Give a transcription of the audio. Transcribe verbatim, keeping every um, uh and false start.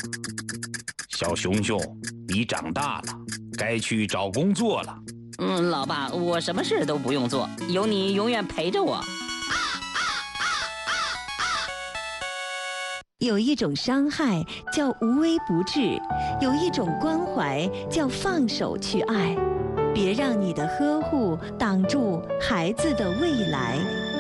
小熊熊，你长大了，该去找工作了。 嗯，老爸，我什么事都不用做，有你永远陪着我。 有一种伤害叫无微不至，有一种关怀叫放手去爱。别让你的呵护挡住孩子的未来。